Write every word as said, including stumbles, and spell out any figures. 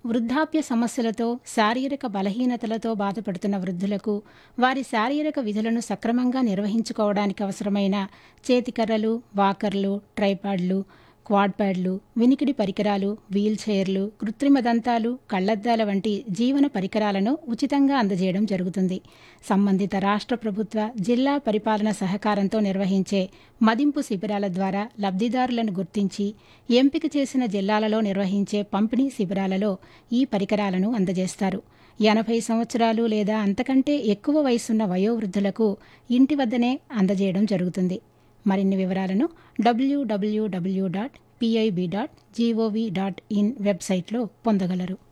వృద్ధాప్య సమస్యలతో, శారీరక బలహీనతలతో బాధపడుతున్న వృద్ధులకు వారి శారీరక విధులను సక్రమంగా నిర్వహించుకోవడానికి అవసరమైన చేతికర్రలు, వాకర్లు, ట్రైపాడ్లు, క్వాడ్ ప్యాడ్లు, వినికిడి పరికరాలు, వీల్ చైర్లు, కృత్రిమ దంతాలు, కళ్లద్దాల వంటి జీవన పరికరాలను ఉచితంగా అందజేయడం జరుగుతుంది. సంబంధిత రాష్ట్ర ప్రభుత్వ, జిల్లా పరిపాలన సహకారంతో నిర్వహించే మదింపు శిబిరాల ద్వారా లబ్ధిదారులను గుర్తించి ఎంపిక చేసిన జిల్లాలలో నిర్వహించే పంపిణీ శిబిరాలలో ఈ పరికరాలను అందజేస్తారు. ఎనభై సంవత్సరాలు లేదా అంతకంటే ఎక్కువ వయసున్న వయోవృద్ధులకు ఇంటి వద్దనే అందజేయడం జరుగుతుంది. మరిన్ని వివరాలను డబ్ల్యూడబ్ల్యూడబ్ల్యూ dot PIB dot GOV dot in వెబ్సైట్లో పొందగలరు.